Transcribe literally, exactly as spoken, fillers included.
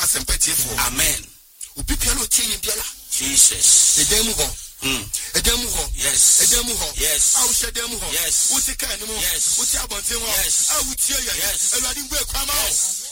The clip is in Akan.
asempati for. Amen. Obi piano tie biala. Jesus. Edemu ho. Mm. Edemu ho. Yes. Edemu ho. Yes. Awu shedemu ho. Yes. Uti kan mu. Yes. Uti abonten ho. Yes. Awu tie ye. Yes. Elwadi ngwe kwama ho.